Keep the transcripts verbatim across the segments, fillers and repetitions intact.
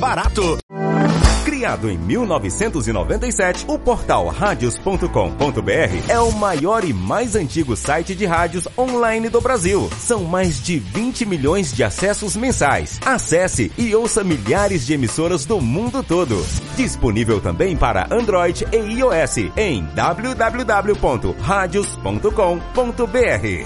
barato. Criado em mil novecentos e noventa e sete, o portal radios ponto com ponto br é o maior e mais antigo site de rádios online do Brasil. São mais de vinte milhões de acessos mensais. Acesse e ouça milhares de emissoras do mundo todo. Disponível também para Android e iOS em w w w ponto radios ponto com ponto br.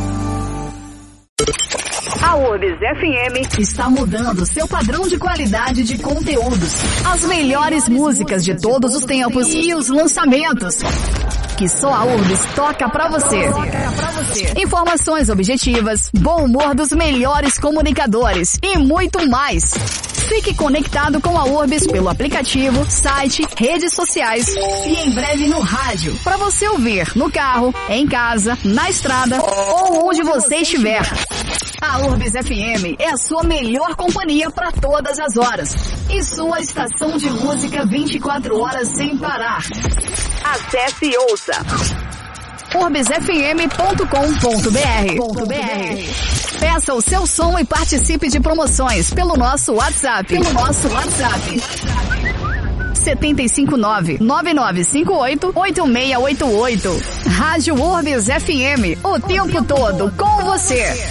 A Urbs F M está mudando seu padrão de qualidade de conteúdos. As melhores músicas de todos os tempos e os lançamentos que só a Urbs toca pra você. Informações objetivas, bom humor dos melhores comunicadores e muito mais. Fique conectado com a Urbs pelo aplicativo, site, redes sociais e em breve no rádio, para você ouvir no carro, em casa, na estrada ou onde você estiver. A Urbs F M é a sua melhor companhia para todas as horas e sua estação de música vinte e quatro horas sem parar. Acesse e ouça urbs f m ponto com ponto br. Peça o seu som e participe de promoções pelo nosso WhatsApp. Pelo nosso WhatsApp. sete cinco nove, nove nove cinco oito, oito seis oito oito. Rádio Urbs F M, o tempo todo com você.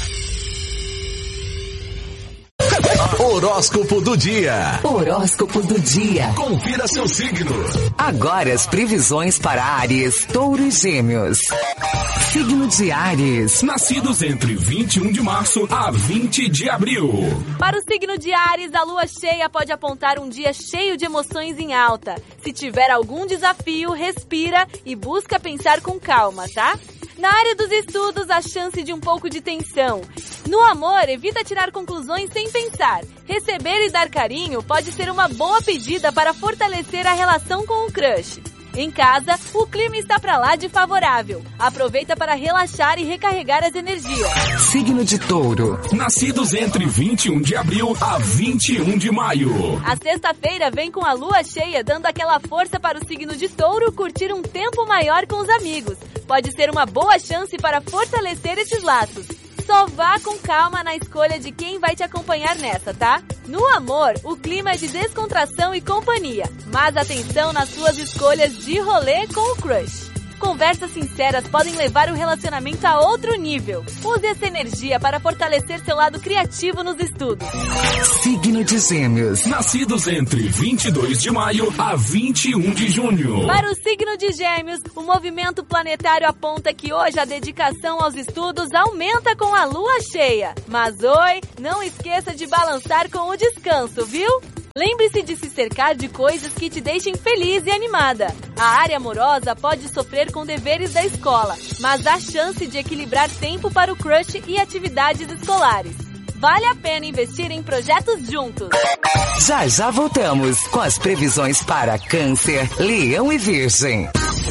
Horóscopo do dia. Horóscopo do dia. Confira seu signo. Agora as previsões para Áries, Touro e Gêmeos. Signo de Áries. Nascidos entre vinte e um de março a vinte de abril. Para o signo de Áries, a lua cheia pode apontar um dia cheio de emoções em alta. Se tiver algum desafio, respira e busca pensar com calma, tá? Na área dos estudos, a chance de um pouco de tensão. No amor, evita tirar conclusões sem pensar. Receber e dar carinho pode ser uma boa pedida para fortalecer a relação com o crush. Em casa, o clima está pra lá de favorável. Aproveita para relaxar e recarregar as energias. Signo de Touro. Nascidos entre vinte e um de abril a vinte e um de maio. A sexta-feira vem com a lua cheia, dando aquela força para o signo de Touro curtir um tempo maior com os amigos. Pode ser uma boa chance para fortalecer esses laços. Só vá com calma na escolha de quem vai te acompanhar nessa, tá? No amor, o clima é de descontração e companhia, mas atenção nas suas escolhas de rolê com o crush. Conversas sinceras podem levar o relacionamento a outro nível. Use essa energia para fortalecer seu lado criativo nos estudos. Signo de Gêmeos. Nascidos entre vinte e dois de maio a vinte e um de junho. Para o signo de Gêmeos, o movimento planetário aponta que hoje a dedicação aos estudos aumenta com a lua cheia. Mas oi, não esqueça de balançar com o descanso, viu? Lembre-se de se cercar de coisas que te deixem feliz e animada. A área amorosa pode sofrer com deveres da escola, mas há chance de equilibrar tempo para o crush e atividades escolares. Vale a pena investir em projetos juntos. Já já voltamos com as previsões para Câncer, Leão e Virgem.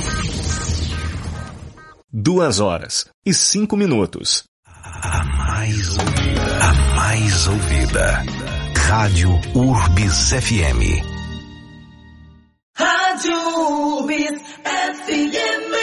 Duas horas e cinco minutos. A mais ouvida. A mais ouvida. Rádio Urbs F M. Rádio Urbs F M.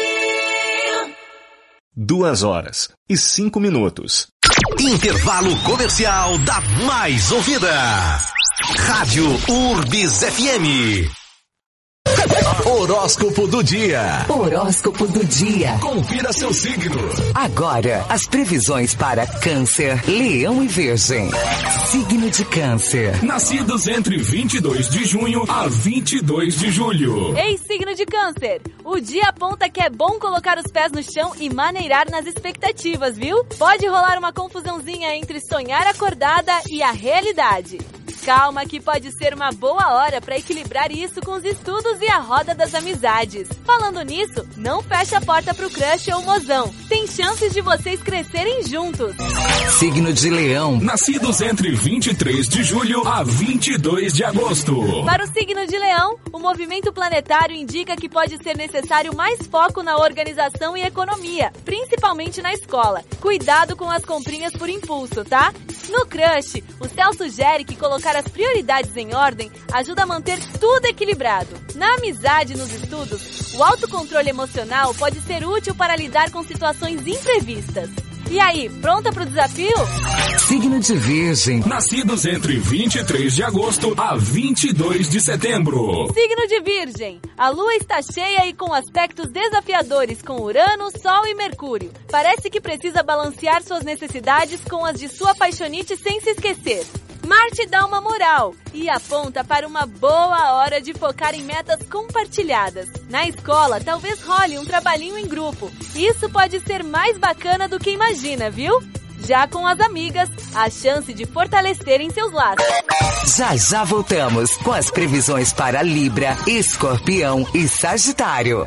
Duas horas e cinco minutos. Intervalo comercial da mais ouvida. Rádio Urbs F M. Horóscopo do dia. Horóscopo do dia. Confira seu signo. Agora, as previsões para Câncer, Leão e Virgem. Signo de Câncer. Nascidos entre vinte e dois de junho a vinte e dois de julho. Ei, signo de Câncer! O dia aponta que é bom colocar os pés no chão e maneirar nas expectativas, viu? Pode rolar uma confusãozinha entre sonhar acordada e a realidade. Calma que pode ser uma boa hora para equilibrar isso com os estudos e a roda das amizades. Falando nisso, não feche a porta pro crush ou mozão. Tem chances de vocês crescerem juntos. Signo de Leão. Nascidos entre vinte e três de julho a vinte e dois de agosto. Para o signo de Leão, o movimento planetário indica que pode ser necessário mais foco na organização e economia, principalmente na escola. Cuidado com as comprinhas por impulso, tá? No crush, o céu sugere que colocar as prioridades em ordem ajuda a manter tudo equilibrado. Na amizade e nos estudos, o autocontrole emocional pode ser útil para lidar com situações imprevistas. E aí, pronta pro desafio? Signo de Virgem. Nascidos entre vinte e três de agosto a vinte e dois de setembro. Signo de Virgem. A lua está cheia e com aspectos desafiadores com Urano, Sol e Mercúrio. Parece que precisa balancear suas necessidades com as de sua paixonite sem se esquecer. Marte dá uma moral e aponta para uma boa hora de focar em metas compartilhadas. Na escola, talvez role um trabalhinho em grupo. Isso pode ser mais bacana do que imagina, viu? Já com as amigas, a chance de fortalecerem seus laços. Já já voltamos com as previsões para Libra, Escorpião e Sagitário.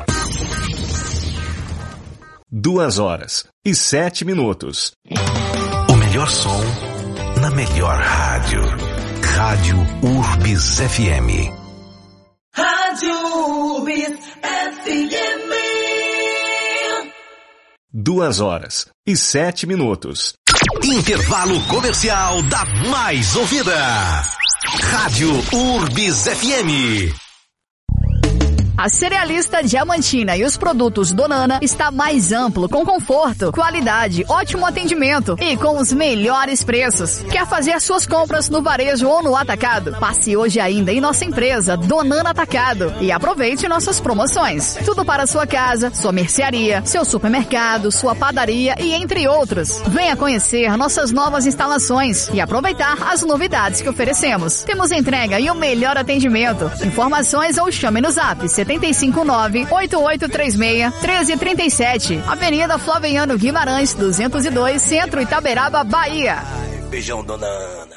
Duas horas e sete minutos. O melhor som na melhor rádio. Rádio Urbis F M. Rádio Urbis F M. Duas horas e sete minutos. Intervalo comercial da mais ouvida. Rádio Urbis F M. A cerealista Diamantina e os produtos Donana está mais amplo, com conforto, qualidade, ótimo atendimento e com os melhores preços. Quer fazer suas compras no varejo ou no atacado? Passe hoje ainda em nossa empresa Donana Atacado e aproveite nossas promoções. Tudo para sua casa, sua mercearia, seu supermercado, sua padaria e entre outros. Venha conhecer nossas novas instalações e aproveitar as novidades que oferecemos. Temos entrega e o melhor atendimento. Informações ou chame no zap setenta e cinco nove, oito oito três seis, um três três sete. Avenida Flaviano Guimarães, duzentos e dois, Centro Itaberaba, Bahia. Beijão, dona Ana.